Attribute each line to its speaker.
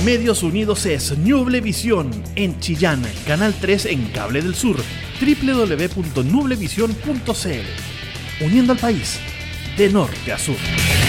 Speaker 1: Medios Unidos es Nublevisión en Chillán, Canal 3 en Cable del Sur, www.nublevision.cl. Uniendo al país de norte a sur.